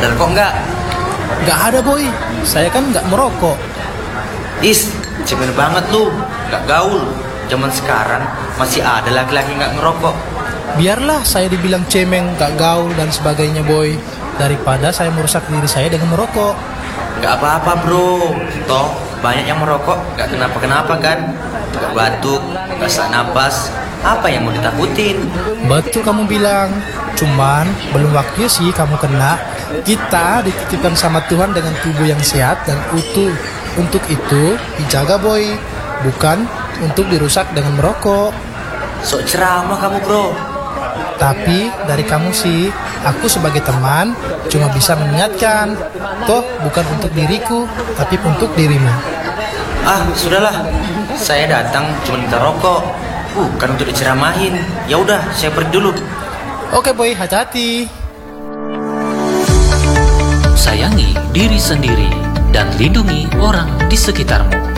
Ada rokok nggak? Nggak ada boy, saya kan nggak merokok. Is, cemen banget lu, nggak gaul. Zaman sekarang masih ada laki-laki nggak ngerokok. Biarlah saya dibilang cemeng, nggak gaul dan sebagainya boy, daripada saya merusak diri saya dengan merokok. Nggak apa-apa bro, toh banyak yang merokok nggak kenapa-kenapa kan? Nggak batuk, nggak sesak napas. Apa yang mau ditakutin? Betul kamu bilang, cuman belum waktunya sih kamu kena. Kita dititipkan sama Tuhan dengan tubuh yang sehat dan utuh. Untuk itu dijaga boy, bukan untuk dirusak dengan merokok. Sok ceramah kamu bro. Tapi dari kamu sih, aku sebagai teman cuma bisa mengingatkan. Toh bukan untuk diriku, tapi untuk dirimu. Ah, sudahlah. Saya datang cuma minta rokok, bukan untuk diceramahin. Ya udah, saya pergi dulu. Oke boy, hati-hati. Sayangi diri sendiri dan lindungi orang di sekitarmu.